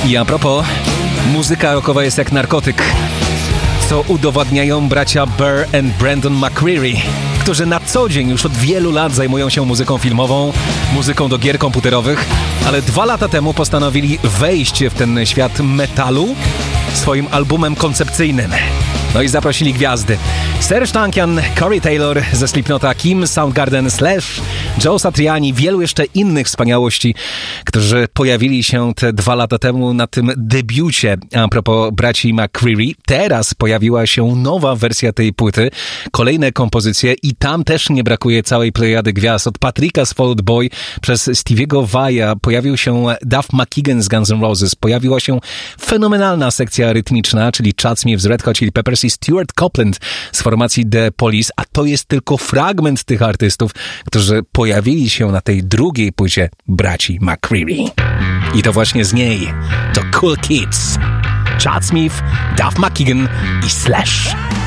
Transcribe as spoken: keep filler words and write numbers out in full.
I a propos, muzyka rockowa jest jak narkotyk, co udowadniają bracia Burr and Brandon McCreary, którzy na co dzień już od wielu lat zajmują się muzyką filmową, muzyką do gier komputerowych, ale dwa lata temu postanowili wejść w ten świat metalu swoim albumem koncepcyjnym. No i zaprosili gwiazdy. Serge Tankian, Corey Taylor ze Slipknota, Kim Soundgarden, Slash, Joe Satriani, wielu jeszcze innych wspaniałości, którzy pojawili się te dwa lata temu na tym debiucie a propos braci McCreary. Teraz pojawiła się nowa wersja tej płyty, kolejne kompozycje i tam też nie brakuje całej plejady gwiazd. Od Patricka z Fall Out Boy przez Stevie'ego Vai'a pojawił się Duff McKagan z Guns N' Roses, pojawiła się fenomenalna sekcja rytmiczna, czyli Chad Smith z Red Hot Chili Peppers i Stuart Copeland z formacji The Police, a to jest tylko fragment tych artystów, którzy pojawili się na tej drugiej płycie braci McCreary. I to właśnie z niej to Cool Kids, Chad Smith, Duff McKagan i Slash.